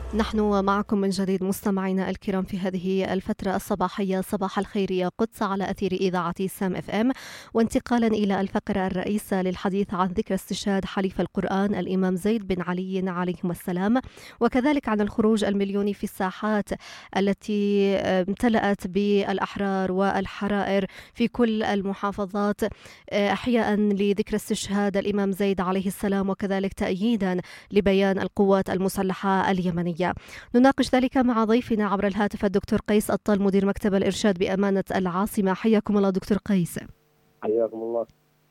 نحن معكم من جديد مستمعينا الكرام في هذه الفترة الصباحية. صباح الخير يا قدس على أثير إذاعة سام اف ام، وانتقالا إلى الفقرة الرئيسة للحديث عن ذكرى استشهاد حليف القرآن الإمام زيد بن علي عليهما السلام، وكذلك عن الخروج المليوني في الساحات التي امتلأت بالأحرار والحرائر في كل المحافظات إحياء لذكرى استشهاد الإمام زيد عليه السلام، وكذلك تأييدا لبيان القوات المسلحة اليمنية. نناقش ذلك مع ضيفنا عبر الهاتف الدكتور قيس الطل، مدير مكتب الإرشاد بأمانة العاصمة. حياكم الله دكتور قيس. حياكم الله.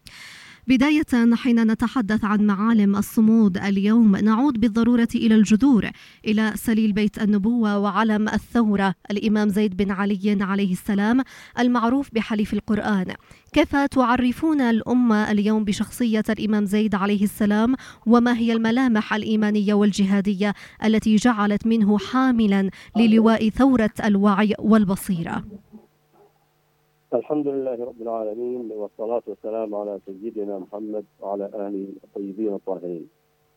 بداية، حين نتحدث عن معالم الصمود اليوم نعود بالضرورة إلى الجذور، إلى سليل بيت النبوة وعلم الثورة الإمام زيد بن علي عليه السلام المعروف بحليف القرآن. كيف تعرفون الأمة اليوم بشخصية الإمام زيد عليه السلام، وما هي الملامح الإيمانية والجهادية التي جعلت منه حاملا للواء ثورة الوعي والبصيرة؟ الحمد لله رب العالمين، والصلاة والسلام على سيدنا محمد وعلى آله الطيبين الطاهرين.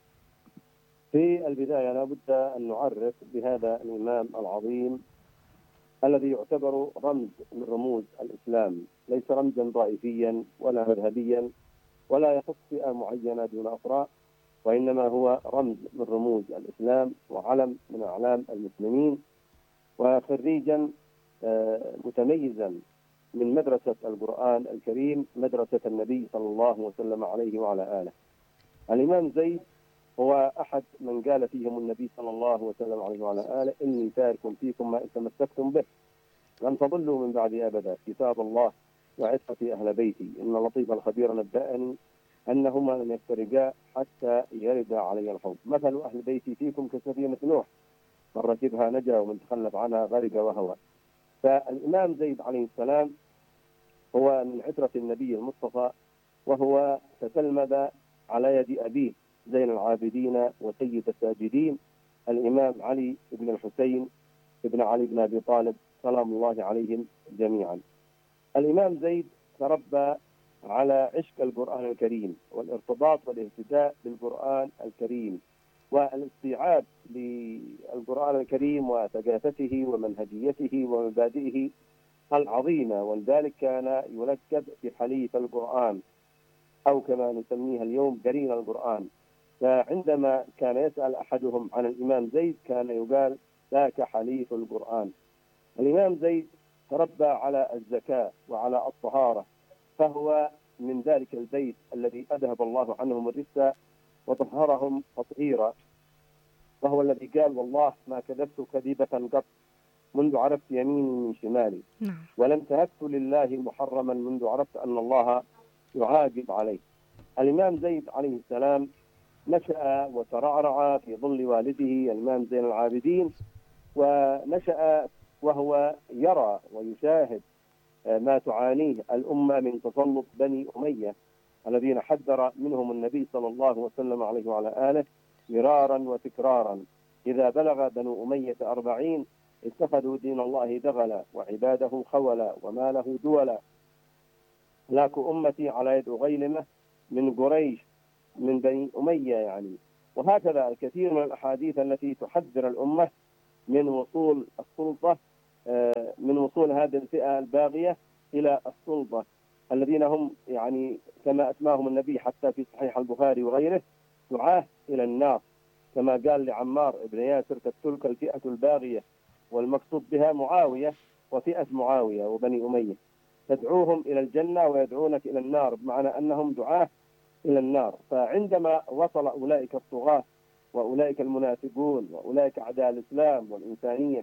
في البداية لابد أن نعرف بهذا الإمام العظيم الذي يعتبر رمز من رموز الإسلام، ليس رمزا ضائفيا ولا مذهبيا ولا يخص فئة معينة دون أخرى، وإنما هو رمز من رموز الإسلام وعلم من أعلام المسلمين، وخريجا متميزا من مدرسة القرآن الكريم، مدرسة النبي صلى الله وسلم عليه وعلى آله. الإمام زيد هو أحد من قال فيهم النبي صلى الله وسلم عليه وعلى آله: إني تارك فيكم ما إن تمسكتم به لن تضلوا من بعد أبدا، كتاب الله وعترتي أهل بيتي، إن اللطيف الخبير نبأني أنهما لن يفترقا حتى يرد علي الحوض، مثل أهل بيتي فيكم كسفينة نوح، من ركبها نجا ومن تخلف عنها غرق وهوى. فالإمام زيد عليه السلام هو من عترة النبي المصطفى، وهو تتلمذ على يد أبيه زين العابدين وسيد الساجدين الإمام علي بن الحسين بن علي بن أبي طالب سلام الله عليهم جميعا. الإمام زيد تربى على عشق القرآن الكريم والارتباط والاهتداء بالقرآن الكريم والاستيعاب للقرآن الكريم وثقافته ومنهجيته ومبادئه العظيمة، ولذلك كان يلقب بحليف القرآن، أو كما نسميها اليوم قرين القرآن. فعندما كان يسأل أحدهم عن الإمام زيد كان يقال: ذاك حليف القرآن. الإمام زيد تربى على الزكاة وعلى الطهارة، فهو من ذلك البيت الذي أذهب الله عنهم الرجس وطهرهم تطهيرا، وهو الذي قال: والله ما كذبت كذبة قط منذ عرفت يميني من شمالي، ولم تهكت لله محرما منذ عرفت أن الله يعاقب عليه. الإمام زيد عليه السلام نشأ وترعرع في ظل والده الإمام زين العابدين، ونشأ وهو يرى ويشاهد ما تعانيه الأمة من تسلط بني أمية الذين حذر منهم النبي صلى الله وسلم عليه وعلى آله مرارا وتكرارا: إذا بلغ بنو أمية 40 اتخذوا دين الله دغلا وعباده خولا وماله دولا، لاك أمتي على يد غيلمة من قريش من بني أمية يعني. وهكذا الكثير من الأحاديث التي تحذر الأمة من وصول السلطة، من وصول هذه الفئة الباغية إلى السلطة، الذين هم يعني كما أسماهم النبي حتى في صحيح البخاري وغيره دعاة إلى النار، كما قال لعمار بن ياسر: تقتلك الفئة الباغية، والمقصود بها معاوية وفئة معاوية وبني أمية، تدعوهم إلى الجنة ويدعونك إلى النار، بمعنى أنهم دعاة إلى النار. فعندما وصل أولئك الطغاة وأولئك المنافقون وأولئك أعداء الإسلام والإنسانية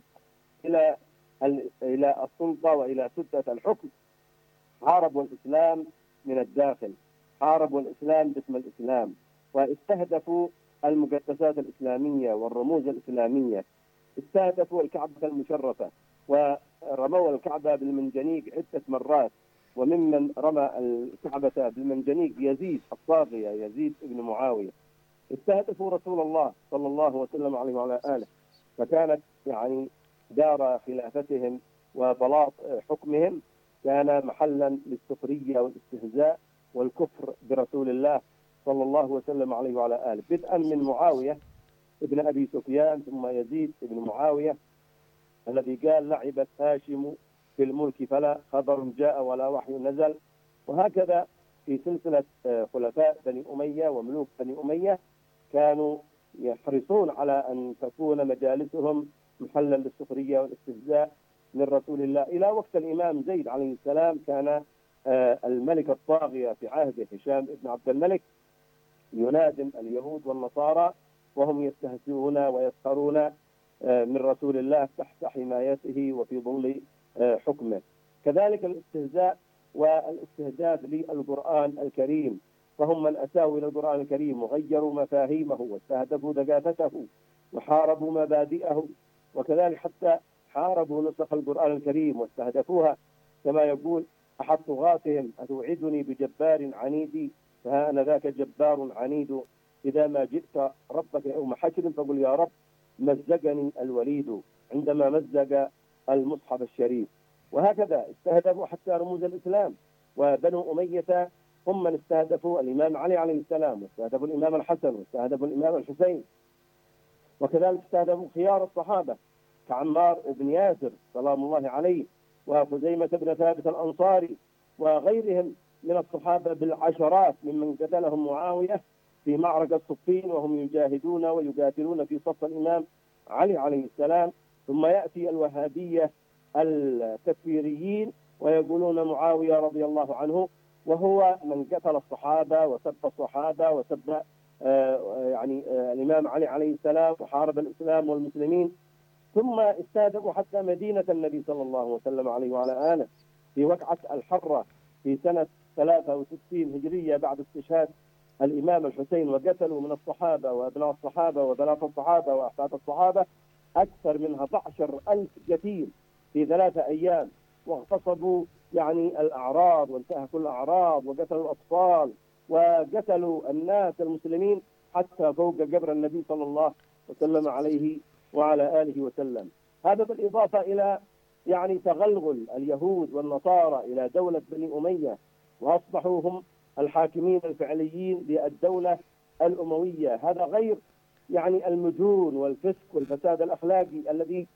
إلى السلطة وإلى سدة الحكم، حاربوا الإسلام من الداخل، حاربوا الإسلام باسم الإسلام، واستهدفوا المقدسات الإسلامية والرموز الإسلامية، استهدفوا الكعبة المشرفة ورموا الكعبة بالمنجنيق عدة مرات، وممن رمى الكعبة بالمنجنيق يزيد الطاغية، يزيد ابن معاوية. استهدفوا رسول الله صلى الله وسلم عليه وعلى آله، فكانت يعني دار خلافتهم وبلاط حكمهم كان محلا للسخرية والاستهزاء والكفر برسول الله صلى الله وسلم عليه وعلى آله، بدءا من معاوية ابن أبي سفيان ثم يزيد بن معاوية الذي قال لعبت هاشم في الملك فلا خبر جاء ولا وحي نزل. وهكذا في سلسلة خلفاء بني أمية وملوك بني أمية كانوا يحرصون على أن تكون مجالسهم محلا للسخرية والاستهزاء من رسول الله. إلى وقت الإمام زيد عليه السلام كان الملك الطاغية في عهده هشام بن عبد الملك ينادم اليهود والنصارى وهم يستهزئون ويسخرون من رسول الله تحت حمايته وفي ظل حكمه. كذلك الاستهزاء والاستهداف للقرآن الكريم، فهم من أساءوا إلى القرآن الكريم وغيروا مفاهيمه واستهدفوا ثقافته وحاربوا مبادئه، وكذلك حتى حاربوا نسخ القرآن الكريم واستهدفوها، كما يقول أحد طغاتهم أتوعدني بجبار عنيد فها أنا ذاك جبار عنيد إذا ما جئت ربك يوم حشر فقل يا رب مزقني الوليد عندما مزق المصحف الشريف. وهكذا استهدفوا حتى رموز الإسلام، وبنو أمية هم من استهدفوا الإمام علي عليه السلام واستهدفوا الإمام الحسن واستهدفوا الإمام الحسين، وكذلك استهدفوا خيار الصحابة كعمار بن ياسر سلام الله عليه وخزيمة بن ثابت الأنصاري وغيرهم من الصحابة بالعشرات ممن قتلهم معاوية في معركة صفين وهم يجاهدون ويقاتلون في صف الإمام علي عليه السلام. ثم يأتي الوهابية التكفيريين ويقولون معاوية رضي الله عنه وهو من قتل الصحابة وسب الصحابة وسب الإمام علي عليه السلام وحارب الإسلام والمسلمين. ثم استهدفوا حتى مدينة النبي صلى الله وسلم عليه وعلى آله في وقعة الحرة في سنة 63 هجرية بعد استشهاد الإمام الحسين، وقتلوا من الصحابة وأبناء الصحابة وبنات الصحابة وأحفاد الصحابة أكثر من 11,000 قتيل في 3 أيام، واغتصبوا الأعراض وانتهكوا الأعراض وقتلوا الأطفال وقتلوا الناس المسلمين حتى فوق قبر النبي صلى الله وسلم عليه وعلى آله وسلم. هذا بالإضافة إلى تغلغل اليهود والنصارى إلى دولة بني أمية وأصبحوا هم الحاكمين الفعليين للدولة الأموية. هذا غير المجون والفسق والفساد الأخلاقي الذي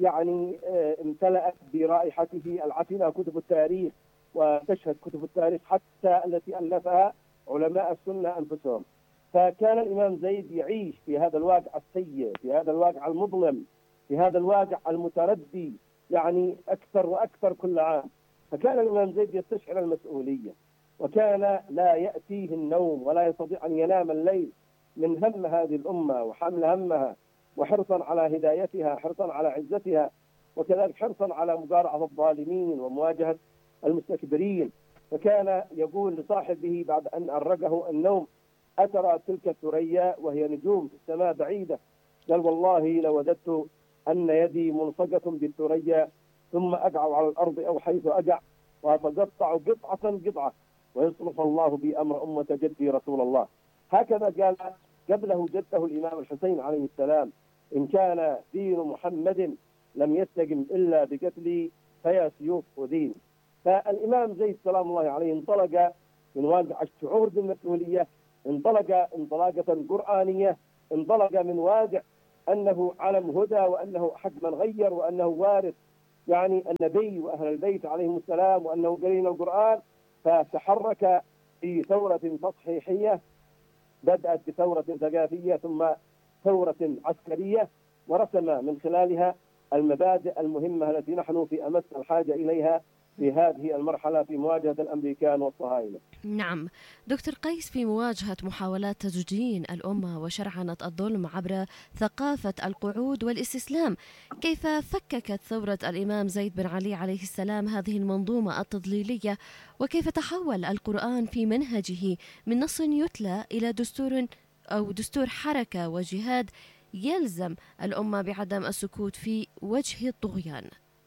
امتلأت برائحته العفنة كتب التاريخ، وتشهد كتب التاريخ حتى التي ألفها علماء السنة أنفسهم. فكان الإمام زيد يعيش في هذا الواقع السيء، في هذا الواقع المظلم، في هذا الواقع المتردي أكثر وأكثر كل عام. فكان الإمام زيد يستشعر المسؤولية، وكان لا يأتيه النوم ولا يستطيع أن ينام الليل من هم هذه الأمة وحمل همها وحرصا على هدايتها، حرصا على عزتها، وكذلك حرصا على مقارعة الظالمين ومواجهة المستكبرين. فكان يقول لصاحبه بعد أن أرقه النوم أترى تلك الثريا وهي نجوم في السماء بعيدة؟ قال والله لوددت أن يدي ملصقة بالثريا ثم أقع على الأرض أو حيث أقع وأتقطع قطعة قطعة ويصرف الله بي أمر أمة جدي رسول الله. هكذا قال قبله جده الإمام الحسين عليه السلام: إن كان دين محمد لم يستقم إلا بقتلي فيا سيوف أذين. فالإمام زيد سلام الله عليه انطلق من واقع الشعور بالمسؤولية، انطلق انطلاقة قرآنية، انطلق من واقع أنه علم هدى وأنه حق من غير وأنه وارث النبي وأهل البيت عليهم السلام وأنه قرين القرآن. فتحرك في ثورة تصحيحية بدأت بثورة ثقافية ثم ثورة عسكرية، ورسم من خلالها المبادئ المهمة التي نحن في أمس الحاجة إليها في هذه المرحلة في مواجهة الأمريكان والصهاينة. نعم دكتور قيس، في مواجهة محاولات تزجين الأمة وشرعنة الظلم عبر ثقافة القعود والاستسلام، كيف فككت ثورة الإمام زيد بن علي عليه السلام هذه المنظومة التضليلية؟ وكيف تحول القرآن في منهجه من نص يتلى إلى دستور حركة وجهاد يلزم الأمة بعدم السكوت في وجه الطغيان؟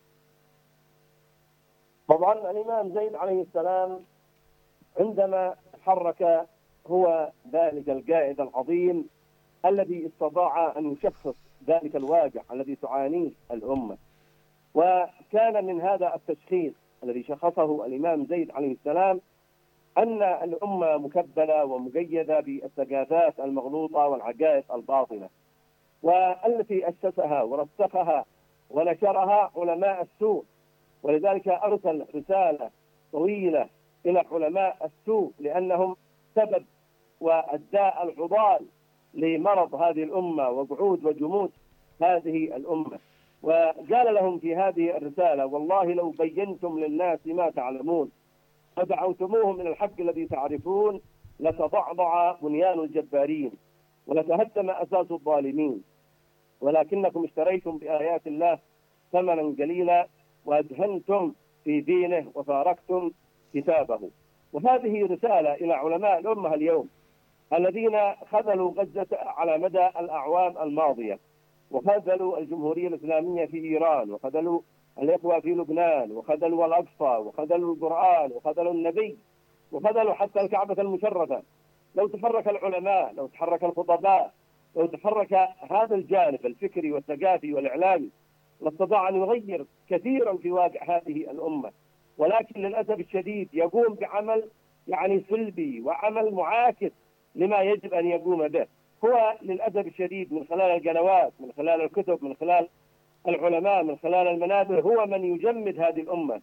طبعا الإمام زيد عليه السلام عندما تحرك هو ذلك القائد العظيم الذي استطاع أن يشخص ذلك الواقع الذي تعانيه الأمة، وكان من هذا التشخيص الذي شخصه الإمام زيد عليه السلام أن الأمة مكبلة ومقيدة بالثقافات المغلوطة والعقائد الباطلة. والتي أسسها ورسخها ونشرها علماء السوء. ولذلك أرسل رسالة طويلة إلى علماء السوء لأنهم سبب والداء العضال لمرض هذه الأمة وقعود وجمود هذه الأمة. وقال لهم في هذه الرسالة: والله لو بينتم للناس ما تعلمون ودعوتموهم من الحق الذي تعرفون لتضعضع بنيان الجبارين ولتهدم أساس الظالمين، ولكنكم اشتريتم بآيات الله ثمنا قليلا وأدهنتم في دينه وفارقتم كتابه. وهذه رسالة إلى علماء الأمة اليوم الذين خذلوا غزة على مدى الأعوام الماضية، وخذلوا الجمهورية الإسلامية في إيران، وخذلوا الإخوة في لبنان، وخذلوا الأقصى، وخذلوا القرآن، وخذلوا النبي، وخذلوا حتى الكعبة المشرفة. لو تحرك العلماء، لو تحرك الخطباء، لو تحرك هذا الجانب الفكري والثقافي والإعلامي لاستطاع أن يغير كثيرا في واقع هذه الأمة. ولكن للأسف الشديد يقوم بعمل سلبي وعمل معاكس لما يجب أن يقوم به. هو للأسف الشديد من خلال القنوات، من خلال الكتب، من خلال العلماء، من خلال المنابر، هو من يجمد هذه الأمة،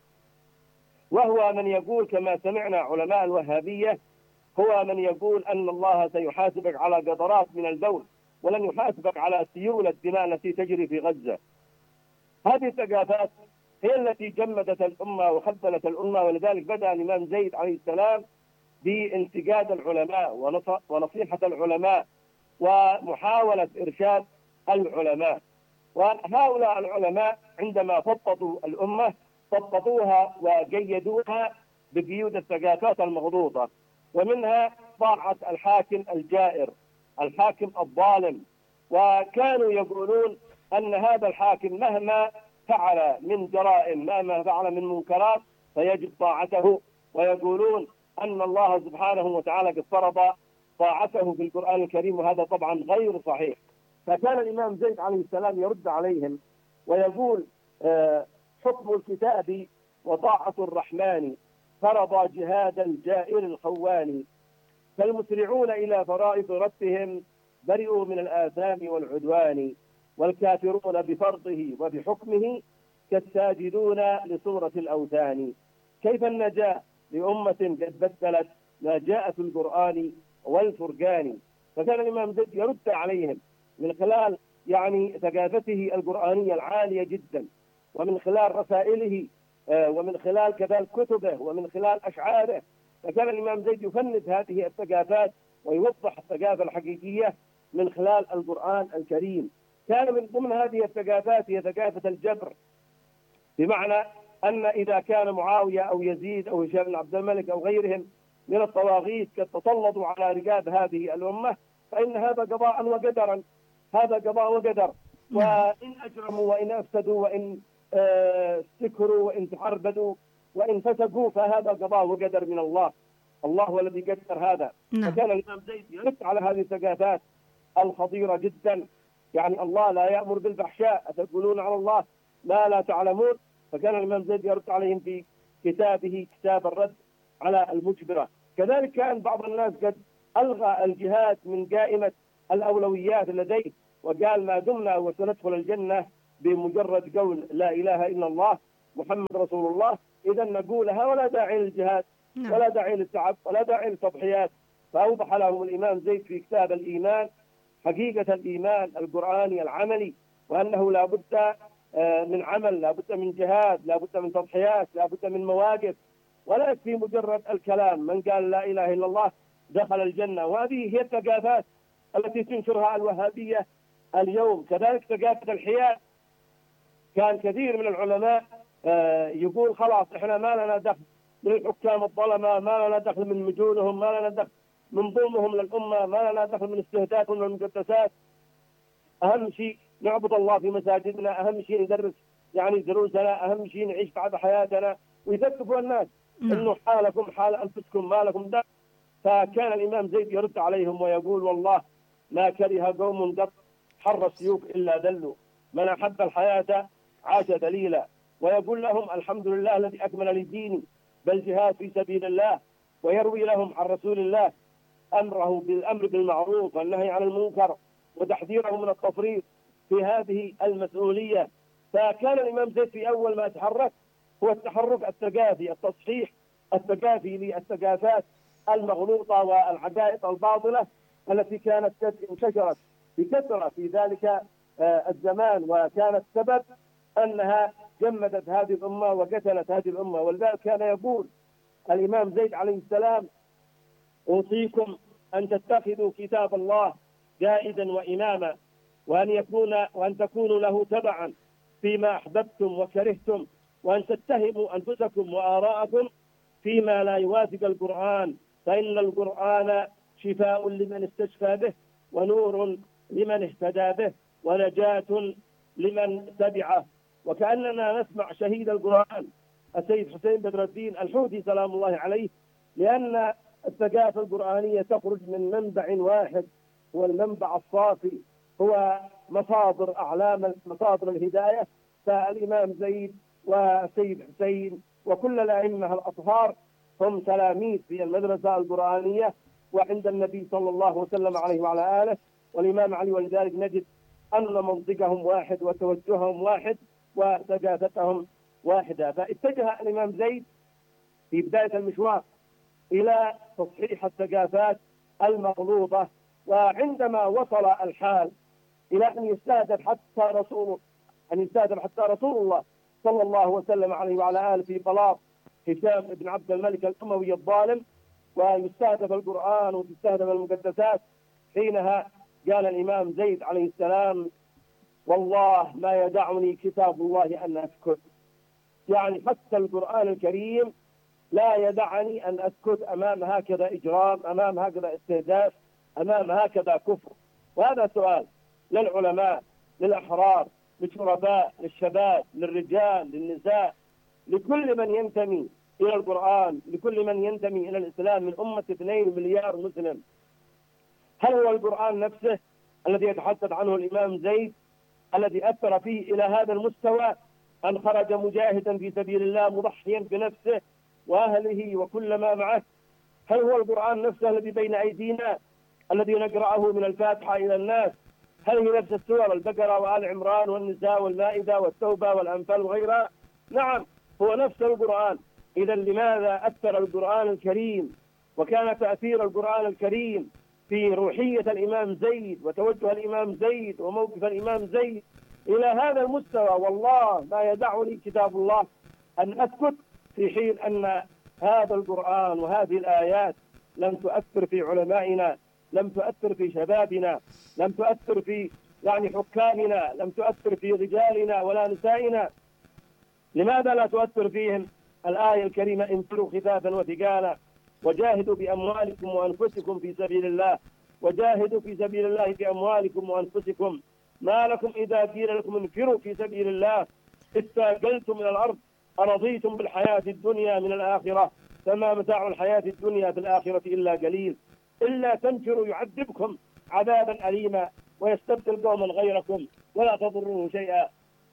وهو من يقول كما سمعنا علماء الوهابية، هو من يقول أن الله سيحاسبك على قطرات من البول ولن يحاسبك على سيول الدماء التي تجري في غزة. هذه الثقافات هي التي جمدت الأمة وخذلت الأمة. ولذلك بدأ الإمام زيد عليه السلام بانتقاد العلماء ونصيحة العلماء ومحاولة إرشاد العلماء. وهؤلاء العلماء عندما فضفضوا الأمة فضفضوها وقيدوها بقيود الثقافات المغلوطة، ومنها طاعة الحاكم الجائر، الحاكم الظالم. وكانوا يقولون أن هذا الحاكم مهما فعل من جرائم، مهما فعل من منكرات، فيجب طاعته. ويقولون أن الله سبحانه وتعالى قد فرض طاعته في القرآن الكريم، وهذا طبعا غير صحيح. فكان الإمام زيد عليه السلام يرد عليهم ويقول: حكم الكتاب وطاعة الرحمن فرض جهاد الجائر الخوان، فالمسرعون إلى فرائض ربهم برئوا من الآثام والعدوان، والكافرون بفرضه وبحكمه كالساجدون لصورة الأوثان. كيف النجاة لأمة قد بدلت ما جاء في القرآن والفرقان؟ فكان الإمام زيد يرد عليهم من خلال ثقافته القرآنية العالية جدا، ومن خلال رسائله، ومن خلال كذلك كتبه، ومن خلال أشعاره. فكان الإمام زيد يفند هذه الثقافات ويوضح الثقافة الحقيقية من خلال القرآن الكريم. كان من ضمن هذه الثقافات هي ثقافة الجبر، بمعنى أن إذا كان معاوية أو يزيد أو هشام بن عبد الملك أو غيرهم من الطواغيت قد تسلطوا على رقاب هذه الأمة، فإن هذا قضاء وقدرا، هذا قضاء وقدر. وإن أجرموا وإن أفسدوا وإن سكروا وإن تحربدوا وإن فسقوا فهذا قضاء وقدر من الله. الله هو الذي قدر هذا. فكان الإمام زيد يرد على هذه الثقافات الخطيرة جدا. الله لا يأمر بالفحشاء، أتقولون على الله ما لا تعلمون. فكان الإمام زيد يرد عليهم في كتابه كتاب الرد على المجبرة. كذلك كان بعض الناس قد ألغى الجهاد من قائمة الأولويات لديه، وقال ما دمنا وسندخل الجنة بمجرد قول لا إله إلا الله محمد رسول الله، إذا نقولها ولا داعي للجهاد ولا داعي للتعب ولا داعي للتضحيات. فأوضح لهم الإمام زيد في كتاب الإيمان حقيقة الإيمان القرآني العملي، وأنه لا بد من عمل، لا بد من جهاد، لا بد من تضحيات، لا بد من مواقف، ولا يكفي مجرد الكلام. من قال لا إله إلا الله دخل الجنة. وهذه هي الثقافات التي تنشرها الوهابية اليوم. كذلك ثقافة الحياد، كان كثير من العلماء يقول خلاص إحنا ما لنا دخل من الحكام الظلمة، ما لنا دخل من مجونهم، ما لنا دخل من ظلمهم للأمة، ما لنا دخل من استهدافهم للمقدسات. أهم شيء نعبد الله في مساجدنا، أهم شيء ندرس دروسنا، أهم شيء نعيش بعد حياتنا. ويثقفوا الناس إنه حالكم حال أنفسكم ما لكم دخل. فكان الإمام زيد يرد عليهم ويقول والله ما كره قوم قط حر السيوف إلا ذلوا، من أحب الحياة عاش ذليلا. ويقول لهم الحمد لله الذي أكمل لي ديني بالجهاد في سبيل الله. ويروي لهم عن رسول الله أمره بالأمر بالمعروف والنهي عن المنكر وتحذيره من التفريط في هذه المسؤولية. فكان الإمام زيد في أول ما تحرك هو التحرك الثقافي، التصحيح الثقافي للثقافات المغلوطة والعقائد الباطلة التي كانت انتشرت بكثرة في ذلك الزمان، وكانت سبب أنها جمدت هذه الأمة وقتلت هذه الأمة. ولذلك كان يقول الإمام زيد عليه السلام: أوصيكم أن تتخذوا كتاب الله قائدا وإماما، وأن تكونوا له تبعا فيما أحببتم وكرهتم، وأن تتهموا أنفسكم وآراءكم فيما لا يوافق القرآن، فإن القرآن شفاء لمن استشفى به، ونور لمن اهتدى به، ونجاة لمن تبعه. وكأننا نسمع شهيد القرآن السيد حسين بدر الدين الحوثي سلام الله عليه، لأن الثقافة القرآنية تخرج من منبع واحد، هو المنبع الصافي، هو مصادر أعلام مصادر الهداية. فالإمام زيد والسيد حسين وكل الأئمة الأطهار هم تلاميذ في المدرسة القرآنية وعند النبي صلى الله وسلم عليه وعلى آله والإمام علي، ولذلك نجد أن منطقهم واحد وتوجههم واحد وثقافتهم واحدة. فاتجه الإمام زيد في بداية المشوار إلى تصحيح الثقافات المغلوطة، وعندما وصل الحال إلى أن يستهدف حتى رسول الله صلى الله وسلم عليه وعلى آله في بلاط هشام بن عبد الملك الأموي الظالم، ويستهدف القرآن وتستهدف المقدسات، حينها قال الإمام زيد عليه السلام: والله ما يدعني كتاب الله أن أسكت. يعني حتى القرآن الكريم لا يدعني أن أسكت أمام هكذا إجرام، أمام هكذا استهداف، أمام هكذا كفر. وهذا سؤال للعلماء، للأحرار، للشرفاء، للشباب، للرجال، للنساء، لكل من ينتمي إلى القرآن، لكل من ينتمي إلى الإسلام من أمة 2 مليار مسلم: هل هو القرآن نفسه الذي يتحدث عنه الإمام زيد الذي أثر فيه إلى هذا المستوى أن خرج مجاهدا في سبيل الله مضحيا بنفسه وأهله وكل ما معه؟ هل هو القرآن نفسه الذي بين أيدينا الذي نقرأه من الفاتحة إلى الناس؟ هل هي نفس السور البقرة وآل عمران والنساء والمائدة والتوبة والأنفال وغيرها؟ نعم، هو نفس القرآن. إذا لماذا أثر القرآن الكريم وكان تأثير القرآن الكريم في روحية الإمام زيد وتوجه الإمام زيد وموقف الإمام زيد إلى هذا المستوى؟ والله ما يدعني كتاب الله أن أسكت، في حين أن هذا القرآن وهذه الآيات لم تؤثر في علمائنا، لم تؤثر في شبابنا، لم تؤثر في حكامنا، لم تؤثر في رجالنا ولا نسائنا. لماذا لا تؤثر فيهم الآية الكريمة: انفروا خفافا وثقالا وجاهدوا بأموالكم وأنفسكم في سبيل الله، وجاهدوا في سبيل الله بأموالكم وأنفسكم، ما لكم إذا قيل لكم انفروا في سبيل الله استثقلتم من الأرض أرضيتم بالحياة الدنيا من الآخرة فما متاع الحياة الدنيا في الآخرة إلا قليل، إلا تنفروا يعذبكم عذابا أليما ويستبدل قوما غيركم ولا تضروه شيئا.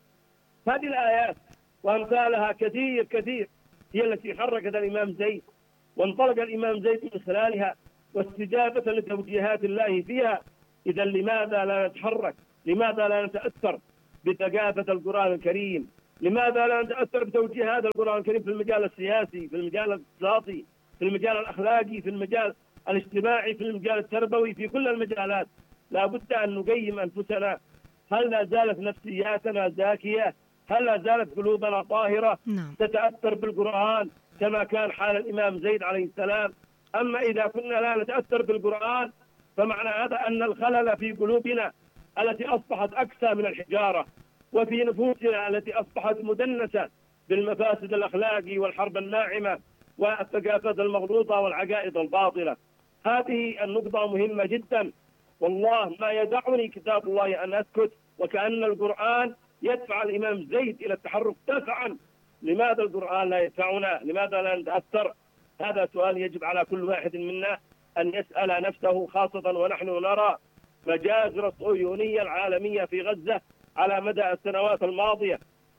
هذه الآيات وأمثالها كثير كثير هي التي حركت الإمام زيد، وانطلق الإمام زيد من خلالها واستجابة لتوجيهات الله فيها. إذا لماذا لا نتحرك؟ لماذا لا نتأثر بثقافة القرآن الكريم؟ لماذا لا نتأثر بتوجيهات القرآن الكريم في المجال السياسي، في المجال الاقتصادي، في المجال الأخلاقي، في المجال الاجتماعي، في المجال التربوي، في كل المجالات؟ لا بد أن نقيم أنفسنا. هل لا زالت نفسياتنا زاكية؟ هل لا زالت قلوبنا طاهرة تتأثر بالقرآن كما كان حال الإمام زيد عليه السلام؟ أما إذا كنا لا نتأثر بالقرآن فمعنى هذا أن الخلل في قلوبنا التي أصبحت أكسى من الحجارة، وفي نفوسنا التي أصبحت مدنسة بالمفاسد الأخلاقي والحرب الناعمة والثقافات المغلوطة والعقائد الباطلة. هذه النقطة مهمة جدا. والله ما يدعني كتاب الله أن أسكت، وكأن القرآن يدفع الإمام زيد إلى التحرك دفعا. لماذا القرآن لا يدفعنا؟ لماذا لا نتأثر؟ هذا سؤال يجب على كل واحد منا أن يسأل نفسه، خاصة ونحن نرى مجازر الصهيونية العالمية في غزة على مدى السنوات الماضية،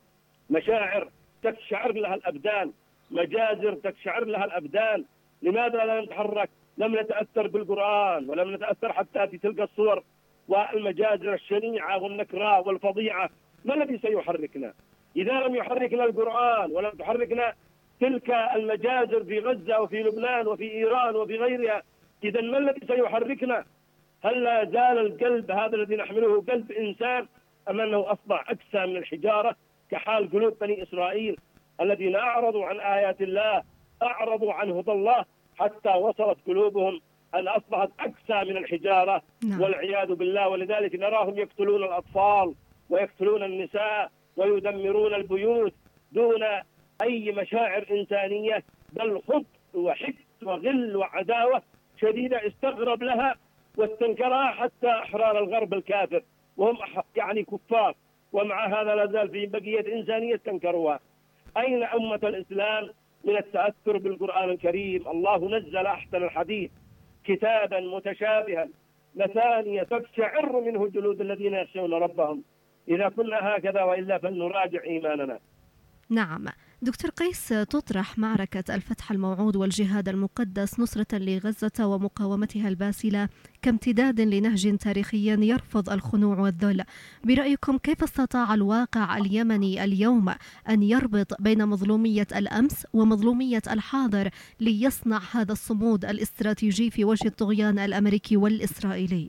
مشاعر تقشعر لها الأبدان، مجازر تقشعر لها الأبدان. لماذا لا نتحرك؟ لم نتأثر بالقرآن ولم نتأثر حتى في تلك الصور والمجازر الشنيعة والنكراء والفظيعة، ما الذي سيحركنا؟ إذا لم يحركنا القرآن ولم تحركنا تلك المجازر في غزة وفي لبنان وفي إيران وفي غيرها، إذا ما الذي سيحركنا؟ هل لا زال القلب هذا الذي نحمله قلب إنسان أم أنه أصبح أقسى من الحجارة كحال قلوب بني إسرائيل الذين أعرضوا عن آيات الله، أعرضوا عن هدى الله، حتى وصلت قلوبهم أن أصبحت أقسى من الحجارة والعياذ بالله. ولذلك نراهم يقتلون الأطفال ويقتلون النساء ويدمرون البيوت دون أي مشاعر إنسانية، بل خبث وحقد وغل وعداوة شديدة استغرب لها واستنكرها حتى أحرار الغرب الكافر، وهم يعني كفار، ومع هذا لا زال في بقية إنسانية تنكروها. أين أمة الإسلام من التأثر بالقرآن الكريم؟ الله نزل أحسن الحديث كتابا متشابها مثانية تقشعر منه جلود الذين يخشون ربهم. إذا كنا هكذا وإلا فلنراجع إيماننا. نعم دكتور قيس، تطرح معركة الفتح الموعود والجهاد المقدس نصرة لغزة ومقاومتها الباسلة كامتداد لنهج تاريخي يرفض الخنوع والذل. برأيكم كيف استطاع الواقع اليمني اليوم أن يربط بين مظلومية الأمس ومظلومية الحاضر ليصنع هذا الصمود الاستراتيجي في وجه الطغيان الأمريكي والإسرائيلي؟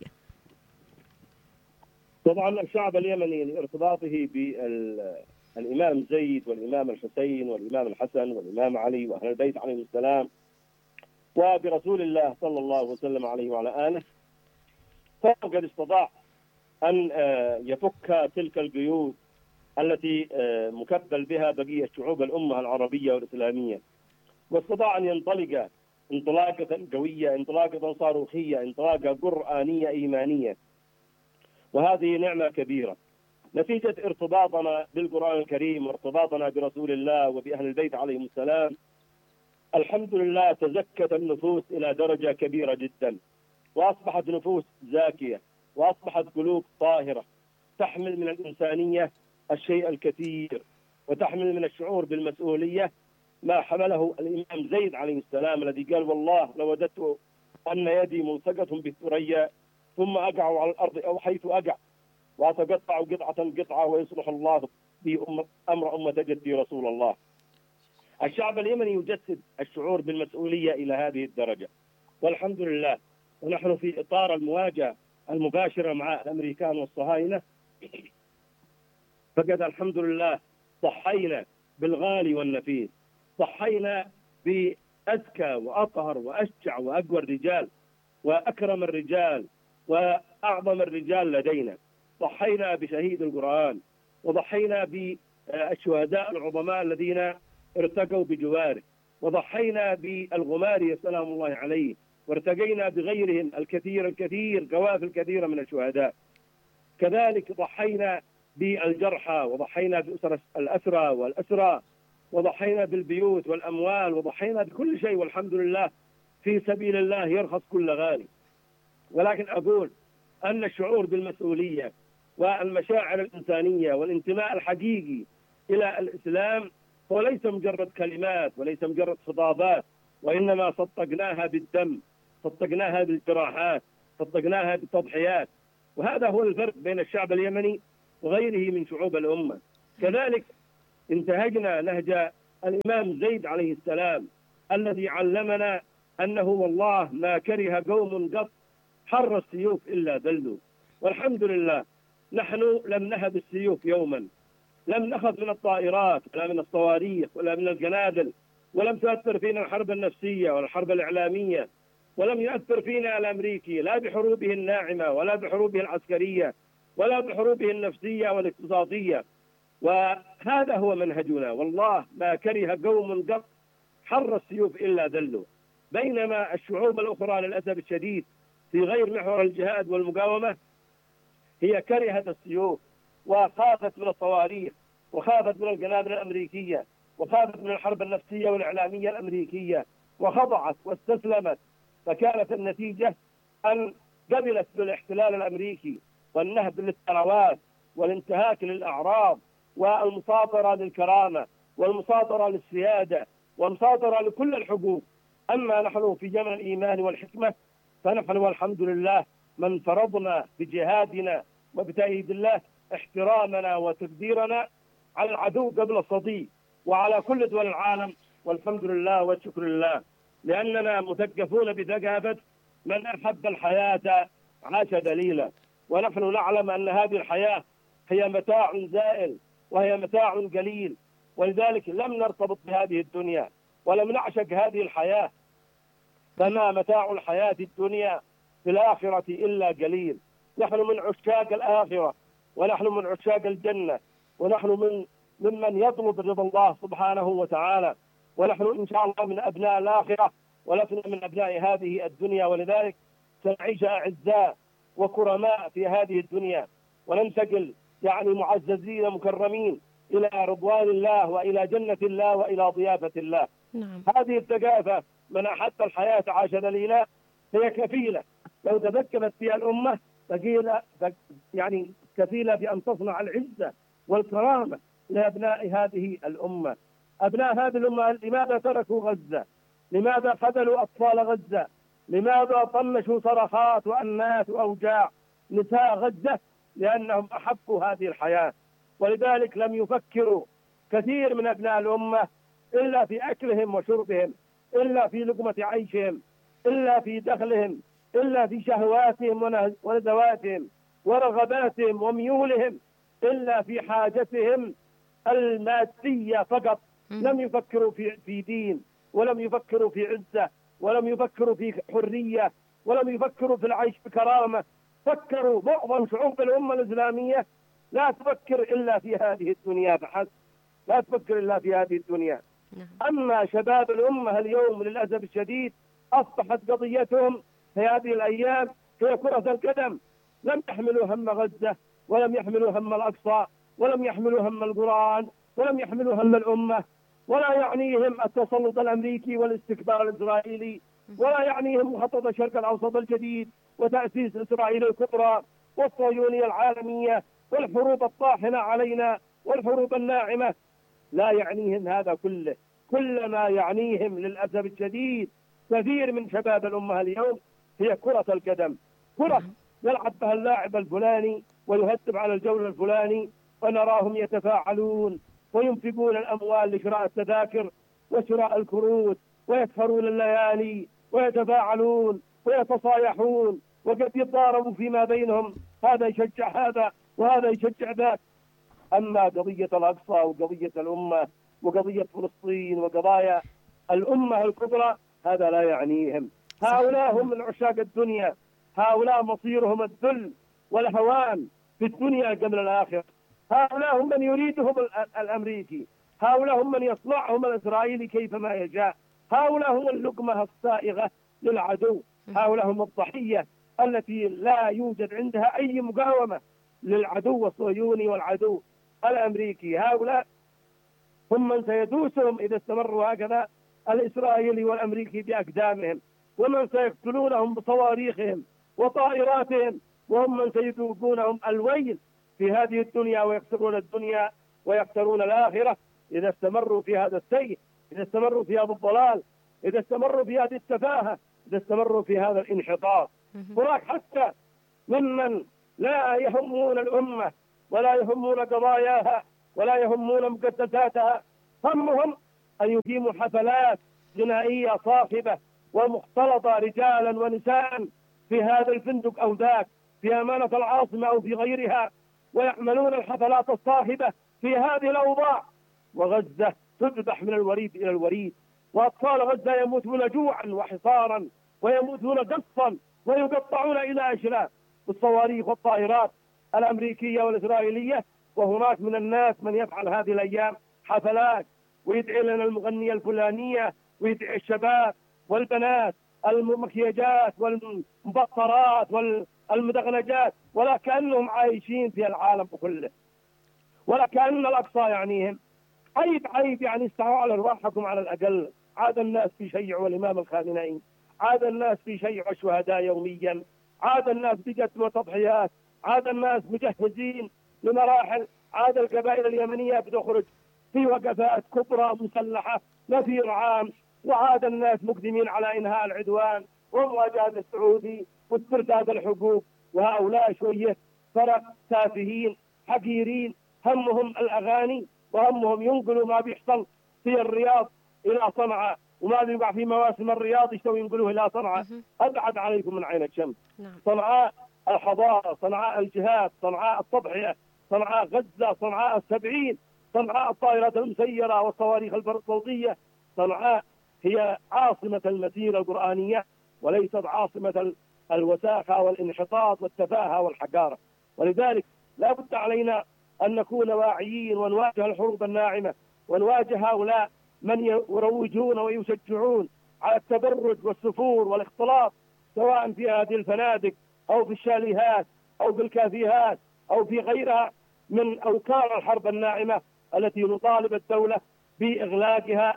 طبعا الشعب اليمني لارتباطه بالإمام زيد والإمام الحسين والإمام الحسن والإمام علي وأهل البيت عليهم السلام وبرسول الله صلى الله وسلم عليه وعلى آله، فقد استطاع أن يفك تلك القيود التي مكبل بها بقية شعوب الأمة العربية والإسلامية، واستطاع أن ينطلق انطلاقة قوية، انطلاقة صاروخية، انطلاقة قرآنية إيمانية، وهذه نعمة كبيرة نتيجة ارتباطنا بالقرآن الكريم وارتباطنا برسول الله وبأهل البيت عليهم السلام. الحمد لله تزكت النفوس إلى درجة كبيرة جدا، وأصبحت نفوس زاكية، وأصبحت قلوب طاهرة تحمل من الإنسانية الشيء الكثير، وتحمل من الشعور بالمسؤولية ما حمله الإمام زيد عليه السلام الذي قال: والله لوددت أن يدي ملصقة بالثريا ثم أقع على الأرض أو حيث أقع وأتقطع قطعة قطعة ويصلح الله بي أمر أمة جدي رسول الله. الشعب اليمني يجسد الشعور بالمسؤولية إلى هذه الدرجة، والحمد لله. ونحن في إطار المواجهة المباشرة مع الأمريكان والصهاينة، فقد الحمد لله ضحينا بالغالي والنفيس، ضحينا بأذكى وأطهر وأشجع وأقوى الرجال وأكرم الرجال وأعظم الرجال لدينا، ضحينا بشهيد القرآن، وضحينا بالشهداء العظماء الذين ارتقوا بجواره، وضحينا بالغماري سلام الله عليه، وارتقينا بغيرهم الكثير قوافل كثيرة من الشهداء. كذلك ضحينا بالجرحى، وضحينا بأسر الأسرى والأسرى، وضحينا بالبيوت والأموال، وضحينا بكل شيء، والحمد لله. في سبيل الله يرخص كل غالي. ولكن أقول أن الشعور بالمسؤولية والمشاعر الإنسانية والانتماء الحقيقي إلى الإسلام هو ليس مجرد كلمات وليس مجرد خطابات، وإنما صدقناها بالدم، صدقناها بالجراحات، صدقناها بالتضحيات. وهذا هو الفرق بين الشعب اليمني وغيره من شعوب الأمة. كذلك انتهجنا نهج الإمام زيد عليه السلام الذي علمنا أنه والله ما كره قوم قط حر السيوف إلا ذلوا. والحمد لله نحن لم نهب السيوف يوما، لم نخذ من الطائرات ولا من الصواريخ ولا من القنابل، ولم تؤثر فينا الحرب النفسية ولا الحرب الإعلامية، ولم يؤثر فينا الأمريكي لا بحروبه الناعمة ولا بحروبه العسكرية ولا بحروبه النفسية والاقتصادية. وهذا هو منهجنا، والله ما كره قوم قط حر السيوف إلا ذلوا. بينما الشعوب الأخرى للأسف الشديد في غير محور الجهاد والمقاومة هي كرهت السيوف وخافت من الصواريخ وخافت من القنابل الأمريكية وخافت من الحرب النفسية والإعلامية الأمريكية وخضعت واستسلمت. فكانت النتيجة أن قبلت بالاحتلال الأمريكي والنهب للثروات والانتهاك للأعراض والمساطرة للكرامة والمساطرة للسيادة والمساطرة لكل الحقوق. أما نحن في زمن الإيمان والحكمة فنحن والحمد لله من فرضنا بجهادنا وبتأييد الله احترامنا وتقديرنا على العدو قبل الصديق وعلى كل دول العالم، والحمد لله والشكر لله، لأننا مثقفون بثقافة من أحب الحياة عاش دليلا. ونحن نعلم أن هذه الحياة هي متاع زائل وهي متاع قليل، ولذلك لم نرتبط بهذه الدنيا ولم نعشق هذه الحياة، فما متاع الحياة الدنيا في الآخرة إلا قليل. نحن من عشاق الآخرة، ونحن من عشاق الجنة، ونحن ممن يطلب رضا الله سبحانه وتعالى، ونحن إن شاء الله من أبناء الآخرة ولسنا من أبناء هذه الدنيا، ولذلك سنعيش أعزاء وكرماء في هذه الدنيا، وننتقل معززين مكرمين إلى رضوان الله وإلى جنة الله وإلى ضيافة الله. نعم. هذه الثقافة من أحب الحياة عاش دليلا هي كفيلة لو تذكرت فيها الأمة كفيلة بأن تصنع العزة والكرامة لأبناء هذه الأمة. أبناء هذه الأمة لماذا تركوا غزة؟ لماذا خذلوا أطفال غزة؟ لماذا طنشوا صرخات وأنات وأوجاع نساء غزة؟ لأنهم أحبوا هذه الحياة، ولذلك لم يفكروا كثير من أبناء الأمة إلا في أكلهم وشربهم، إلا في لقمة عيشهم، إلا في دخلهم، إلا في شهواتهم ونزواتهم ورغباتهم وميولهم، إلا في حاجتهم المادية فقط. لم يفكروا في دين، ولم يفكروا في عزة، ولم يفكروا في حرية، ولم يفكروا في العيش بكرامة. فكروا معظم شعوب الأمة الإسلامية لا تفكر إلا في هذه الدنيا فحسب، لا تفكر إلا في هذه الدنيا. أما شباب الأمة اليوم للأسف الشديد أصبحت قضيتهم في هذه الأيام هي كرة القدم. لم يحملوا هم غزة، ولم يحملوا هم الأقصى، ولم يحملوا هم القرآن، ولم يحملوا هم الأمة، ولا يعنيهم التسلط الأمريكي والاستكبار الإسرائيلي، ولا يعنيهم مخطط الشرق الأوسط الجديد وتأسيس إسرائيل الكبرى والصهيونية العالمية والحروب الطاحنة علينا والحروب الناعمة. لا يعنيهم هذا كله. كل ما يعنيهم للأسف الشديد كثير من شباب الأمة اليوم هي كرة القدم. كرة يلعب بها اللاعب الفلاني ويهدف على الجول الفلاني، ونراهم يتفاعلون وينفقون الأموال لشراء التذاكر وشراء الكروت، ويسهرون الليالي ويتفاعلون ويتصايحون، وقد يتضاربوا فيما بينهم، هذا يشجع هذا وهذا يشجع ذاك. أما قضية الأقصى وقضية الأمة وقضية فلسطين وقضايا الأمة الكبرى هذا لا يعنيهم. هؤلاء هم من عشاق الدنيا، هؤلاء مصيرهم الذل والهوان في الدنيا قبل الآخرة. هؤلاء هم من يريدهم الأمريكي، هؤلاء هم من يصنعهم الإسرائيلي كيفما يشاء، هؤلاء هم اللقمة الصائغة للعدو، هؤلاء هم الضحية التي لا يوجد عندها أي مقاومة للعدو الصهيوني والعدو الأمريكي. هؤلاء هم من سيدوسهم إذا استمروا هكذا الإسرائيلي والأمريكي بأقدامهم، ومن سيقتلونهم بصواريخهم وطائراتهم، وهم من سيذوقونهم الويل في هذه الدنيا ويخسرون الدنيا ويخسرون الآخرة إذا استمروا في هذا السيء، إذا استمروا في هذا الضلال، إذا استمروا في هذه التفاهة، إذا استمروا في هذا الانحطاط. هناك حتى ممن لا يهمون الأمة ولا يهمون قضاياها ولا يهمون مقدساتها، همهم أن يقيموا حفلات غنائية صاخبة ومختلطة رجالا ونساء في هذا الفندق أو ذاك، في أمانة العاصمة أو في غيرها، ويعملون الحفلات الصاخبة في هذه الأوضاع، وغزة تذبح من الوريد إلى الوريد، وأطفال غزة يموتون جوعا وحصارا ويموتون قصا ويقطعون إلى أشلاء بالصواريخ والطائرات الأمريكية والإسرائيلية. وهناك من الناس من يفعل هذه الأيام حفلات ويدعي لنا المغنية الفلانية ويدعي الشباب والبنات المكياجات والمبطرات والمدغنجات، ولا كأنهم عايشين في العالم كله، ولا كأن الأقصى يعنيهم. عيب استعوا على أرواحكم على الأقل. عاد الناس بيشيعوا الإمام الخامنئي، عاد الناس بيشيعوا الشهداء يوميا، عاد الناس بقدموا تضحيات، عاد الناس مجهزين لمراحل، عاد القبائل اليمنية بتخرج في وقفات كبرى مسلحة نفير عام، وعاد الناس مقدمين على إنهاء العدوان ومواجهة السعودي واسترداد الحقوق. وهؤلاء شوية فرق تافهين حقيرين، همهم الأغاني وهمهم ينقلوا ما بيحصل في الرياض إلى صنعاء، وما بيقع في مواسم الرياض يشتوا ينقلوه إلى صنعاء. أبعد عليكم من عين الشمس. صنعاء الحضارة، صنعاء الجهاد، صنعاء التضحية، صنعاء غزة، صنعاء السبعين، صنعاء الطائرات المسيرة والصواريخ الصوتية. صنعاء هي عاصمة المسيرة القرآنية، وليست عاصمة الوساخة والانحطاط والتفاهة والحقارة. ولذلك لا بد علينا أن نكون واعيين ونواجه الحروب الناعمة، ونواجه هؤلاء من يروجون ويشجعون على التبرج والسفور والاختلاط، سواء في هذه الفنادق أو في الشاليهات أو في الكافيهات أو في غيرها من أوكار الحرب الناعمة التي نطالب الدولة بإغلاقها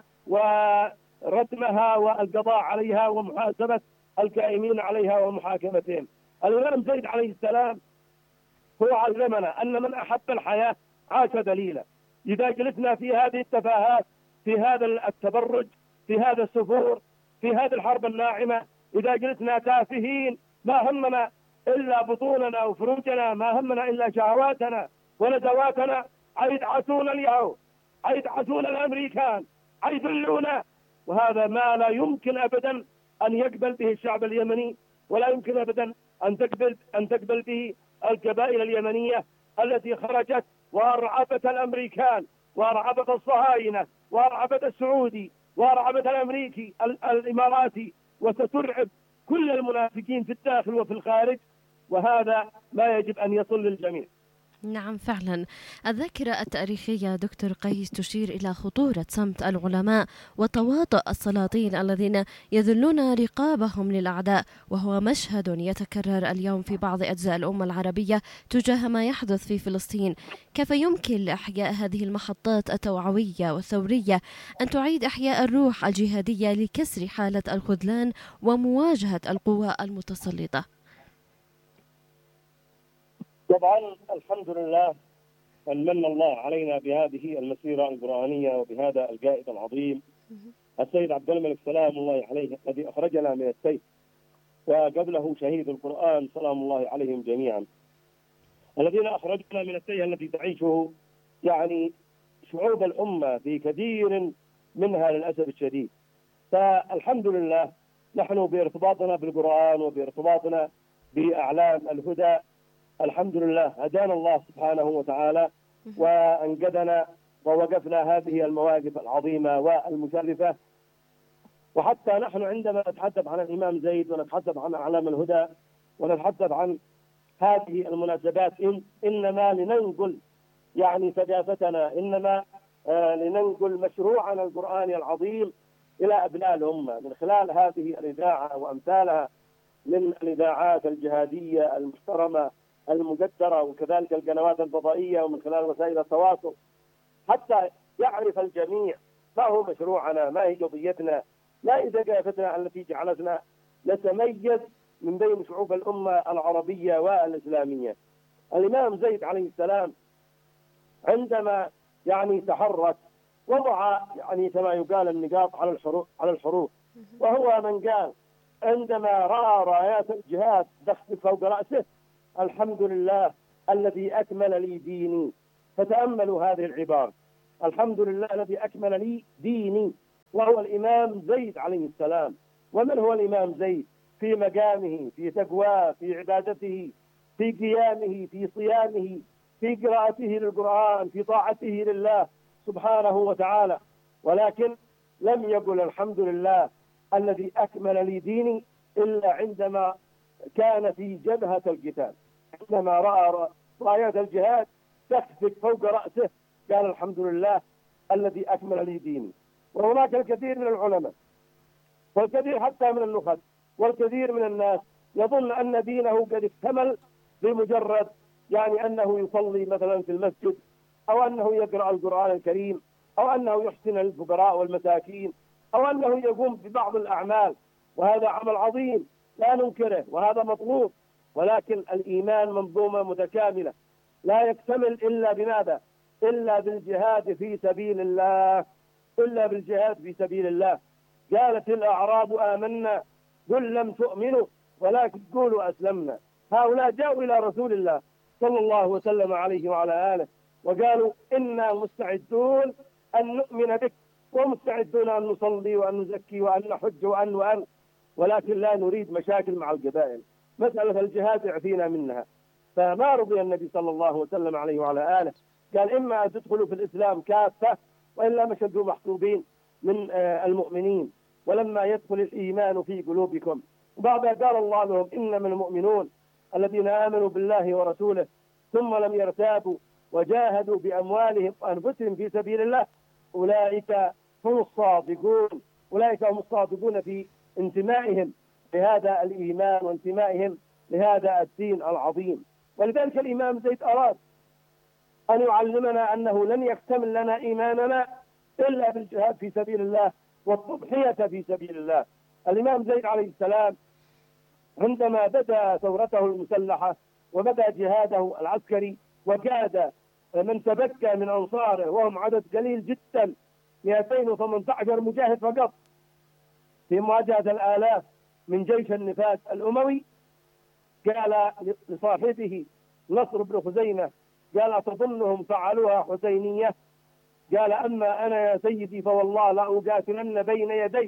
وردمها والقضاء عليها ومحاسبة القائمين عليها ومحاكمتهم. الإمام زيد عليه السلام هو علمنا أن من أحب الحياة عاش دليلا. إذا جلسنا في هذه التفاهات، في هذا التبرج، في هذا السفور، في هذه الحرب الناعمة، إذا جلسنا تافهين ما همنا إلا بطوننا وفروجنا، ما همنا إلا شهواتنا ونزواتنا، عيدعسون اليهود، عيدعسون الأمريكان، عيدلونا. وهذا ما لا يمكن أبدا أن يقبل به الشعب اليمني، ولا يمكن أبدا أن تقبل به القبائل اليمنية التي خرجت وأرعبت الأمريكان وأرعبت الصهاينة وأرعبت السعودي وأرعبت الأمريكي الإماراتي، وسترعب كل المنافقين في الداخل وفي الخارج. وهذا ما يجب أن يصل للجميع. نعم فعلا. الذاكرة التاريخية دكتور قيس تشير إلى خطورة صمت العلماء وتواطؤ السلاطين الذين يذلون رقابهم للأعداء، وهو مشهد يتكرر اليوم في بعض أجزاء الأمة العربية تجاه ما يحدث في فلسطين. كيف يمكن لإحياء هذه المحطات التوعوية والثورية أن تعيد إحياء الروح الجهادية لكسر حالة الخذلان ومواجهة القوى المتسلطة؟ طبعا الحمد لله أن من الله علينا بهذه المسيرة القرآنية وبهذا القائد العظيم السيد عبد الملك سلام الله عليه، الذي أخرجنا من السيف، وقبله شهيد القرآن سلام الله عليهم جميعا، الذين أخرجنا من السيف التي تعيشه يعني شعوب الأمة في كثير منها للأسف الشديد. فالحمد لله نحن بارتباطنا بالقرآن وبارتباطنا بأعلام الهدى الحمد لله هدانا الله سبحانه وتعالى وأنقذنا ووقفنا هذه المواقف العظيمة والمشرفة. وحتى نحن عندما نتحدث عن الإمام زيد ونتحدث عن أعلام الهدى ونتحدث عن هذه المناسبات إنما لننقل يعني ثقافتنا، إنما لننقل مشروعنا القرآني العظيم إلى أبناء الأمة من خلال هذه الإذاعة وأمثالها من الإذاعات الجهادية المحترمة المقدرة، وكذلك القنوات الفضائية ومن خلال وسائل التواصل، حتى يعرف الجميع ما هو مشروعنا، ما هي قضيتنا، ما هي ثقافتنا التي جعلتنا نتميز من بين شعوب الأمة العربية والإسلامية. الإمام زيد عليه السلام عندما يعني تحرك وضع يعني كما يقال النقاط على الحروف، وهو من قال عندما رأى رايات الجهاد تخطف فوق رأسه: الحمد لله الذي أكمل لي ديني. فتأملوا هذه العبارة: الحمد لله الذي أكمل لي ديني، وهو الإمام زيد عليه السلام. ومن هو الإمام زيد؟ في مقامه، في تقواه، في عبادته، في قيامه، في صيامه، في قراءته للقرآن، في طاعته لله سبحانه وتعالى. ولكن لم يقل الحمد لله الذي أكمل لي ديني إلا عندما كان في جبهة القتال، عندما رأى رايات الجهاد تخفق فوق رأسه قال الحمد لله الذي أكمل لي ديني. وهناك الكثير من العلماء والكثير حتى من النخب والكثير من الناس يظن أن دينه قد اكتمل بمجرد يعني أنه يصلي مثلا في المسجد، أو أنه يقرأ القرآن الكريم، أو أنه يحسن الفقراء والمساكين، أو أنه يقوم ببعض الأعمال، وهذا عمل عظيم لا ننكره وهذا مطلوب. ولكن الإيمان منظومة متكاملة لا يكتمل إلا بماذا؟ إلا بالجهاد في سبيل الله، إلا بالجهاد في سبيل الله. قالت الأعراب آمنا قل لم تؤمنوا ولكن قولوا أسلمنا. هؤلاء جاءوا إلى رسول الله صلى الله وسلم عليه وعلى آله وقالوا إنا مستعدون أن نؤمن بك ومستعدون أن نصلي وأن نزكي وأن نحج وأن ولكن لا نريد مشاكل مع القبائل. مسألة الجهاد اعفينا منها. فما رضي النبي صلى الله وسلم عليه وعلى آله، قال إما أن تدخلوا في الإسلام كافة وإلا مشدوا محسوبين من المؤمنين، ولما يدخل الإيمان في قلوبكم. وبعدها قال الله لهم إنما المؤمنون الذين آمنوا بالله ورسوله ثم لم يرتابوا وجاهدوا بأموالهم وأنفسهم في سبيل الله أولئك هم الصادقون. أولئك هم الصادقون في انتمائهم لهذا الإيمان وانتمائهم لهذا الدين العظيم. ولذلك الإمام زيد أراد أن يعلمنا أنه لن يكتمل لنا إيماننا إلا بالجهاد في سبيل الله والتضحية في سبيل الله. الإمام زيد عليه السلام عندما بدأ ثورته المسلحة وبدأ جهاده العسكري وجاد من تبكى من أنصاره وهم عدد قليل جدا 218 مجاهد فقط في مواجهة الآلاف من جيش النفاق الأموي، قال لصاحبه نصر بن خزيمة قال أتظنهم فعلوها حسينية؟ قال أما أنا يا سيدي فوالله لا أقاتلن بين يديك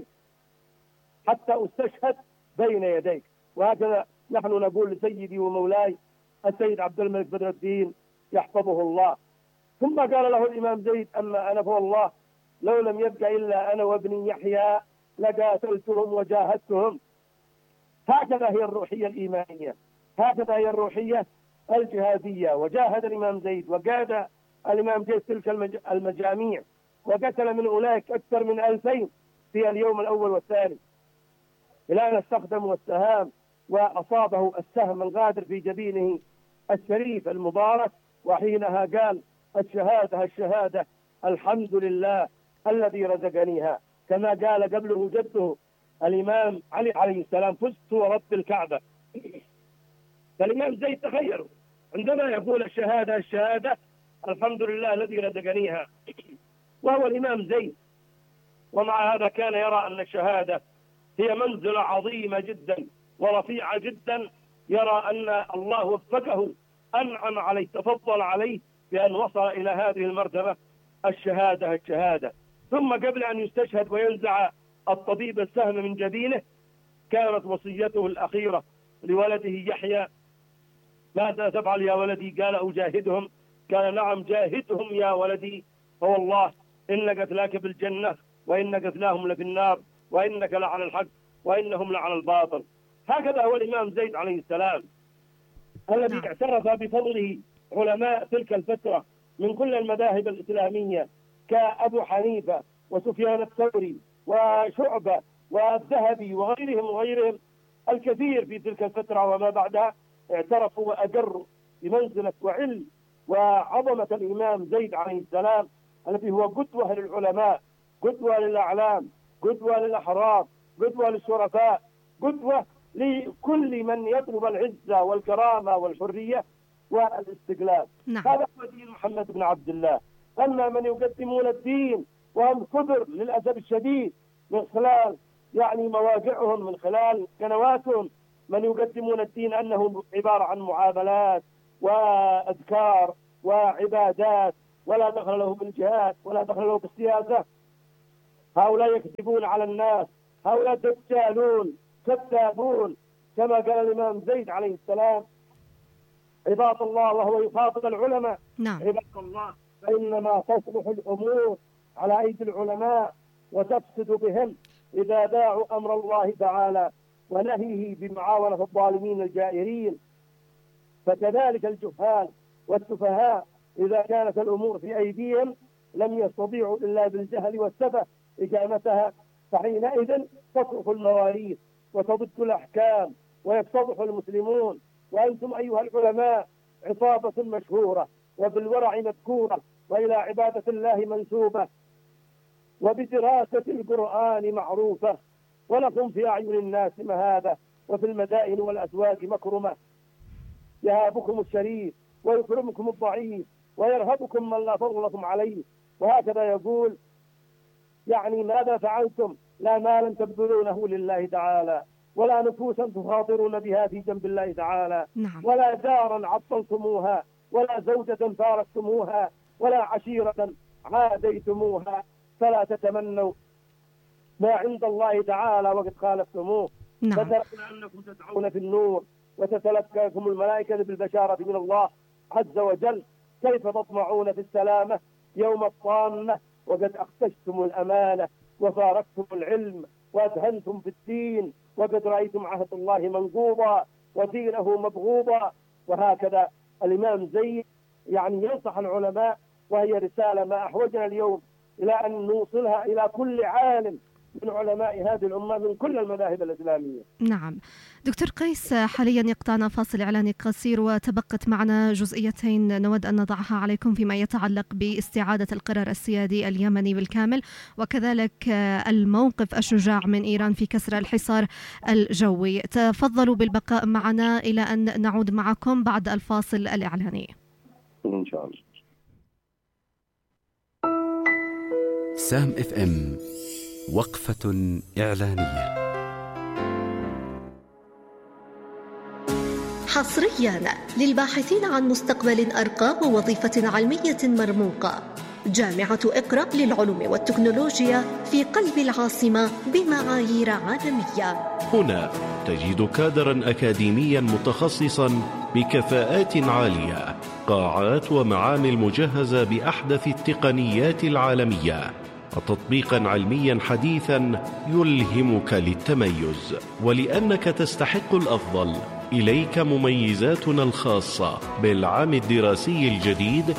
حتى أستشهد بين يديك. وهكذا نحن نقول لسيدي ومولاي السيد عبد الملك بدر الدين يحفظه الله. ثم قال له الإمام زيد أما أنا فوالله لو لم يبقى إلا أنا وابني يحيى لقاتلتهم وجاهدتهم. هكذا هي الروحية الإيمانية، هكذا هي الروحية الجهادية. وجاهد الإمام زيد وقاد الإمام زيد تلك المجاميع وقتل من أولئك أكثر من 2000 في اليوم الأول والثاني، إلى أن استخدموا السهام وأصابه السهم الغادر في جبينه الشريف المبارك، وحينها قال الشهادة الشهادة الحمد لله الذي رزقنيها، كما قال قبله جده الإمام علي عليه السلام فزت ورب الكعبة. فالإمام زيد تخيلوا عندما يقول الشهادة الشهادة الحمد لله الذي رزقنيها، وهو الإمام زيد، ومع هذا كان يرى أن الشهادة هي منزلة عظيمة جدا ورفيعة جدا، يرى أن الله وفقه أنعم عليه تفضل عليه بأن وصل إلى هذه المرتبة الشهادة الشهادة. ثم قبل أن يستشهد وينزع الطبيب السهم من جبينه كانت وصيته الأخيرة لولده يحيى ماذا تفعل يا ولدي؟ قال أجاهدهم. قال نعم جاهدهم يا ولدي، فوالله إن قتلاك بالجنة وإن قتلاهم لفي النار وإنك لعلى الحق وإنهم لعلى الباطل. هكذا هو الإمام زيد عليه السلام الذي اعترف بفضله علماء تلك الفترة من كل المذاهب الإسلامية كأبو حنيفة وسفيان الثوري وشعبة والذهبي وغيرهم الكثير في تلك الفترة وما بعدها اعترفوا وأجروا بمنزلة وعلم وعظمة الإمام زيد عليه السلام الذي هو قدوة للعلماء، قدوة للأعلام، قدوة للأحرار، قدوة للشرفاء، قدوة لكل من يطلب العزة والكرامة والحرية والاستقلال. هذا هو دين محمد بن عبد الله. أما من يقدمون الدين وهم كبر للأسف الشديد من خلال مواقعهم، من خلال قنواتهم، من يقدمون الدين أنه عبارة عن معاملات وأذكار وعبادات ولا دخل له بالجهاد ولا دخل له بالسياسة. هؤلاء يكذبون على الناس، هؤلاء دجالون كذابون، كما قال الإمام زيد عليه السلام عباد الله وهو يخاطب العلماء. عباد الله فإنما تصلح الأمور على أيدي العلماء وتفسد بهم إذا باعوا أمر الله تعالى ونهيه بمعاونة الظالمين الجائرين. فكذلك الجهال والسفهاء إذا كانت الأمور في أيديهم لم يستطيعوا إلا بالجهل والسفه إقامتها، فحينئذ تصرف المواريث وتضد الأحكام ويفتضح المسلمون. وأنتم أيها العلماء عصابة مشهورة وبالورع مذكورة وإلى عبادة الله منسوبة وبدراسة القرآن معروفة، ولكم في أعين الناس مهابة وفي المدائن والأسواق مكرمة. يهابكم الشريف ويكرمكم الضعيف ويرهبكم من لا فضل لكم عليه. وهكذا يقول ماذا فعلتم لا مالا تبذلونه لله تعالى ولا نفوسا تخاطرون بها في جنب الله تعالى، نعم. ولا دارا عطلتموها، ولا زوجة فارقتموها، ولا عشيرة عاديتموها، فلا تتمنوا ما عند الله تعالى وقد خالفتموه. نعم. فتركنا أنكم تدعون في النور وتتلقاكم الملائكة بالبشارة من الله عز وجل، كيف تطمعون في السلامة يوم الطامة وقد أخفشتم الأمانة وفارقتم العلم وأدهنتم في الدين، وقد رأيتم عهد الله منقوضا ودينه مبغوضا. وهكذا الإمام زيد يعني ينصح العلماء، وهي رسالة ما أحوجنا اليوم إلى أن نوصلها إلى كل عالم من علماء هذه الأمة من كل المذاهب الإسلامية. نعم. دكتور قيس، حاليا يقطعنا فاصل إعلاني قصير وتبقت معنا جزئيتين نود أن نضعها عليكم فيما يتعلق باستعادة القرار السيادي اليمني بالكامل، وكذلك الموقف الشجاع من إيران في كسر الحصار الجوي. تفضلوا بالبقاء معنا إلى أن نعود معكم بعد الفاصل الإعلاني إن شاء الله. سام اف ام، وقفة إعلانية. حصريا للباحثين عن مستقبل أرقى ووظيفة علمية مرموقة، جامعة إقرأ للعلوم والتكنولوجيا في قلب العاصمة بمعايير عالمية. هنا تجد كادرا أكاديميا متخصصا بكفاءات عالية، قاعات ومعامل مجهزة بأحدث التقنيات العالمية، وتطبيقا علميا حديثا يلهمك للتميز. ولأنك تستحق الأفضل، إليك مميزاتنا الخاصة بالعام الدراسي الجديد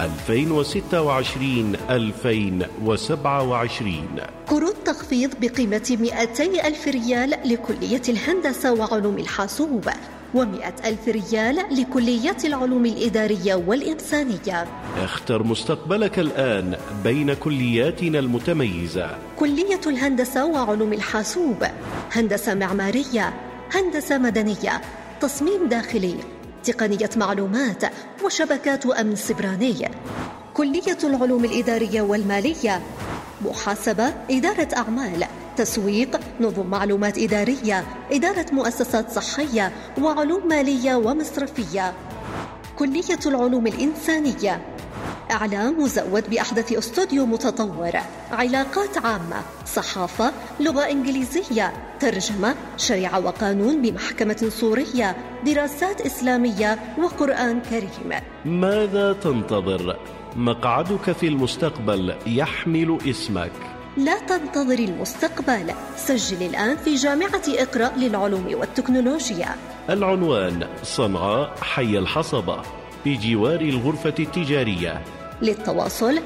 2026-2027. قروض تخفيض بقيمة 200,000 ريال لكلية الهندسة وعلوم الحاسوب، و100,000 ريال لكليات العلوم الإدارية والإنسانية. اختر مستقبلك الآن بين كلياتنا المتميزة: كلية الهندسة وعلوم الحاسوب، هندسة معمارية، هندسة مدنية، تصميم داخلي، تقنية معلومات وشبكات أمن سبراني. كلية العلوم الإدارية والمالية، محاسبة، إدارة أعمال، تسويق، نظم معلومات إدارية، إدارة مؤسسات صحية، وعلوم مالية ومصرفية. كلية العلوم الإنسانية، إعلام مزود بأحدث استوديو متطور، علاقات عامة، صحافة، لغة إنجليزية، ترجمة، شريعة وقانون بمحكمة سورية، دراسات إسلامية وقرآن كريم. ماذا تنتظر؟ مقعدك في المستقبل يحمل اسمك. لا تنتظر المستقبل، سجل الآن في جامعة إقرأ للعلوم والتكنولوجيا. العنوان: صنعاء، حي الحصبة، بجوار الغرفة التجارية. للتواصل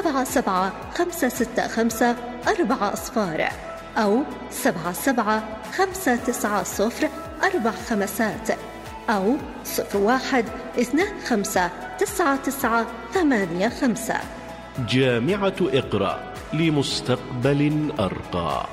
77-565-4 أو 77-590-4 أو 01-25-99-85. جامعة إقرأ، لمستقبل أرقى.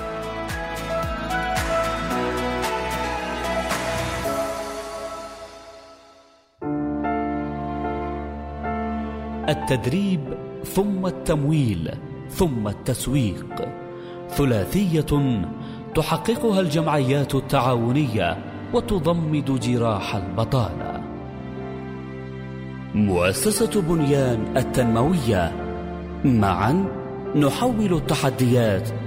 التدريب ثم التمويل ثم التسويق، ثلاثية تحققها الجمعيات التعاونية وتضمد جراح البطالة. مؤسسة بنيان التنموية، معا نحول التحديات